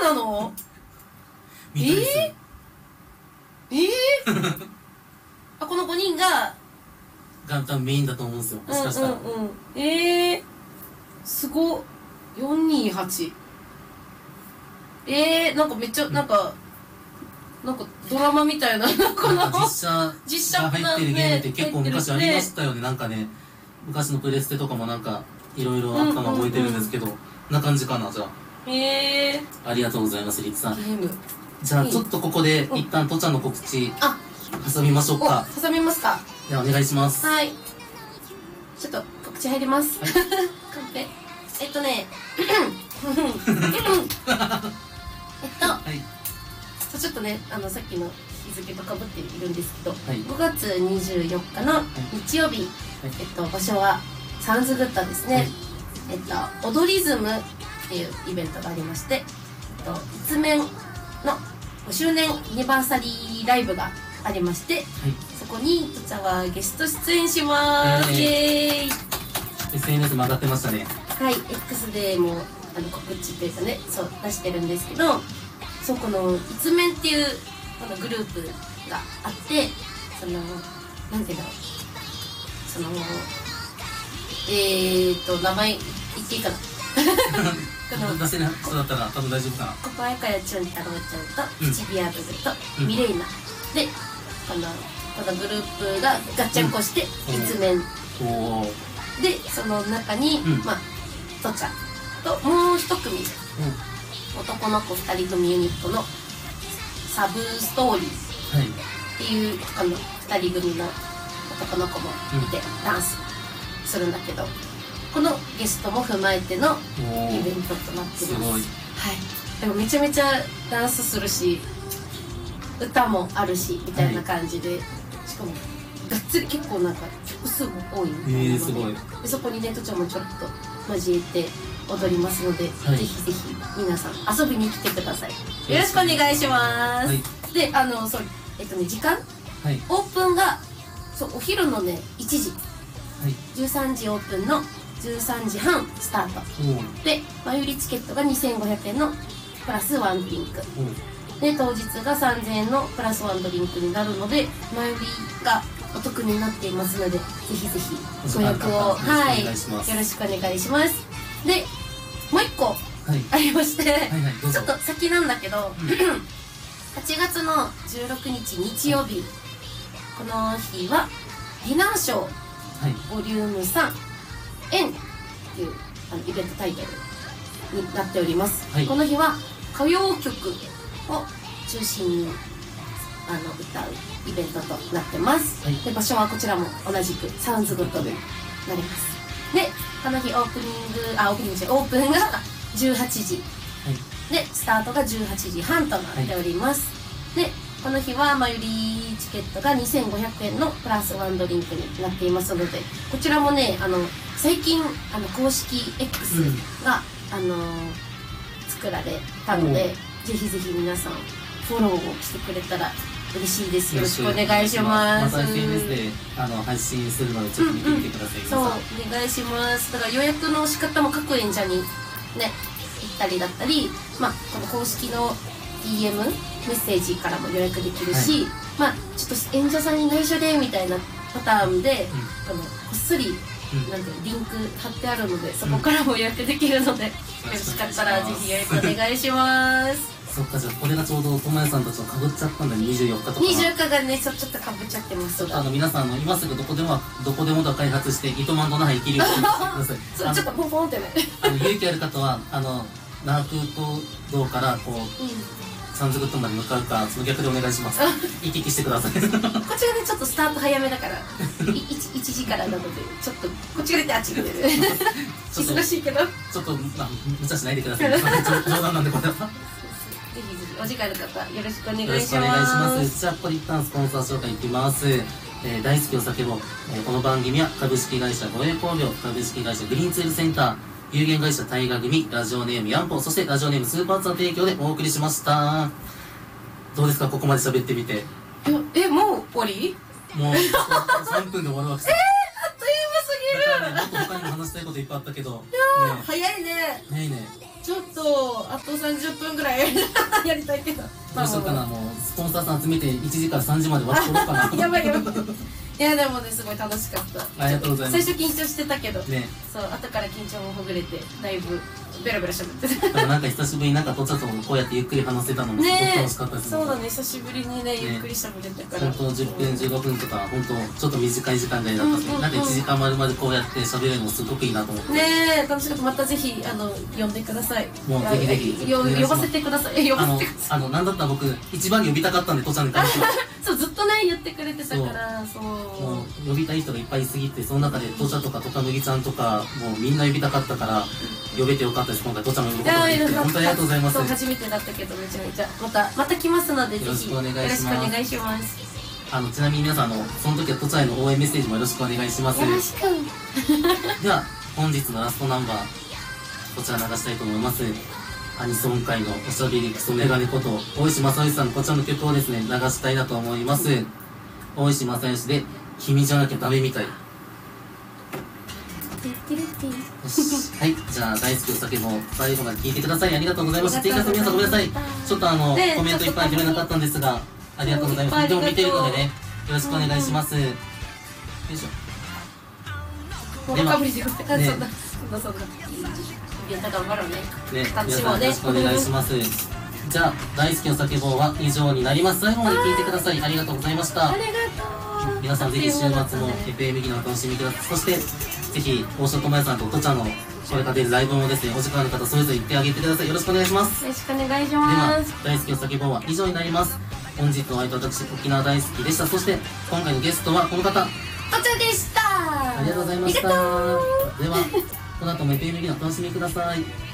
なの？あ、この5人が多分メインだと思うんですよ、もしかしたら。 すごっ。428。なんかめっちゃなんかドラマみたいなこの実写が入ってるゲームって結構昔ありましたよね。なんかね、昔のプレステとかもなんかいろいろあったの覚えてるんですけど、な感じかな。じゃあありがとうございます、リツさん。じゃあちょっとここで一旦とちゃんの告知挟みましょうか。 挟みますか。 ではお願いします。 はい、ちょっと告知入ります。カンペ。ちょっとね、さっきの日付とかぶっているんですけど、5月24日の日曜日、場所はサウンズグッドですね。踊りズムっていうイベントがありまして、一面の5周年ユニバーサリーライブがありまして、そこにとちゃんはゲスト出演します。イエーイ。 SNS も上がってましたね。 はい、X でも告知というかね、そう出してるんですけど、そう、この一面っていうこのグループがあって、なんていうんだろう、名前言っていいかな。 出せない人だったら多分大丈夫かな。 ここあやかやちゅん太郎ちゃんとプチビアブルとミレイナで、このグループがガッチャンコして一面で、その中にとちゃんともう一組男の子2人組ユニットのサブストーリーっていう2人組の男の子もいてダンスするんだけど、このゲストも踏まえてのイベントとなっています。はい、でもめちゃめちゃダンスするし歌もあるしみたいな感じで、しかもがっつり結構なんか曲数も多いので、そこにねとちゃんもちょっと交えて踊りますので、ぜひぜひ皆さん遊びに来てください。よろしくお願いします。で、時間、オープンがお昼のね1時、13時オープンの13時半スタートで、前売りチケットが2500円のプラスワンドリンクで、当日が3000円のプラスワンドリンクになるので、前売りがお得になっていますので、ぜひぜひご予約をよろしくお願いします。で、もう一個ありまして、ちょっと先なんだけど、8月の16日日曜日、この日はディナーショーボリューム3円っていうイベントタイトルになっております。この日は歌謡曲を中心に歌うイベントとなってます。で、場所はこちらも同じくサウンズグッドでなります。で、この日オープンが18時、でスタートが18時半となっております。で、この日は前売りチケットが2500円のプラスワンドリンクになっていますので、こちらもね、最近公式 X が作られたので、ぜひぜひ皆さんフォローをしてくれたら嬉しいです。よろしくお願いします。 また SNS で配信するのでちょっと見てみてください。 そう、お願いします。だから予約の仕方も各演者にね行ったりだったり、この公式の DM メッセージからも予約できるし、ちょっと演者さんに内緒でみたいなパターンで、こっそりなんてリンク貼ってあるので、そこからも予約できるので、よろしかったらぜひ予約お願いします。 そっか、じゃあこれがちょうどともやさんたちをかぶっちゃったんだ、24日とか。 24日がね、ちょっとかぶっちゃってますが、 皆さん今すぐどこでも開発して糸満の那覇生きるようにしてください。 そう、ちょっとポンポンってね。 勇気ある方は那覇空港道からサウンズグッドまで向かうか、その逆でお願いします。行き来してください。こっちがねちょっとスタート早めだから1時からなので、ちょっとこっちが出てあっちが出る。忙しいけどちょっと無茶しないでください。冗談なんでこれは。 ぜひぜひお時間ある方よろしくお願いします。 よろしくお願いします。じゃあここで一旦スポンサー紹介いきます。大好きお酒も、この番組は株式会社護衛工業、株式会社グリーンツールセンター、有限会社大河組、ラジオネームヤンポ、そしてラジオネームスーパーツアー提供でお送りしました。どうですか、ここまで喋ってみて。 もう終わり？ もう3分で終わるわけです。 あっという間すぎる。 もっと他にも話話したいこといっぱいあったけど。 早いね。 早いね。 ちょっと、あと30分ぐらいやりたいけど。 どうしようかな、もう、スポンサーさん集めて1時から3時まで割ってこようかな。 やばいやばい。いや、でもね、すごい楽しかった。 ありがとうございます。 最初緊張してたけど、 ね。 そう、後から緊張もほぐれて、だいぶ、ベラベラ喋ってた。 なんか久しぶりにとちゃとこうやってゆっくり話せたのもすごく楽しかったですね。 そうだね、久しぶりにね、ゆっくり喋れたから。 本当10分15分とか、本当ちょっと短い時間外だったんで、なんか1時間丸々こうやって喋れるのもすごくいいなと思って。 ねえ、楽しかった。またぜひ、呼んでください。 もうぜひぜひ。 呼ばせてください。呼ばせてください。 なんだったら僕、一番呼びたかったんで、とちゃんに関しては。 そう、ずっとね、言ってくれてたから、そう。 もう、呼びたい人がいっぱいいすぎて、その中で、とちゃとか、とかむぎちゃんとか、もうみんな呼びたかったから、呼べてよかったです。今回、とちゃんも呼ぶことができて、本当にありがとうございます。 初めてだったけど、めちゃめちゃ。また来ますので、ぜひ。よろしくお願いします。 ちなみに皆さん、その時はとちゃんへの応援メッセージもよろしくお願いします。 よろしく。 では、本日のラストナンバー、こちら流したいと思います。アニソン界のおしゃべりクソメガネこと、大石正義さんのこちらの曲をですね、流したいなと思います。大石正義で、君じゃなきゃダメみたい。はい、じゃあ大好きお酒も最後まで聞いてください。ありがとうございました。テイカーさん皆さんごめんなさい。ちょっとコメントいっぱい拾えなかったんですが、ありがとうございます。でも見てるのでね、よろしくお願いします。よいしょ。では、ね、 頑張ろうね。 皆さんよろしくお願いします。じゃあ、大好きお酒棒は以上になります。最後まで聞いてください。ありがとうございました。 ありがとう。 皆さんぜひ週末も FM ギのお楽しみください。そして、ぜひ、大城智也さんととちゃんのこれから出るライブもですね、お時間ある方それぞれ行ってあげてください。よろしくお願いします。 よろしくお願いします。 では、大好きお酒棒は以上になります。本日のお相手は私、沖縄大好きでした。そして、今回のゲストはこの方。 とちゃでした。 ありがとうございました。では、この後も FM ギのお楽しみください。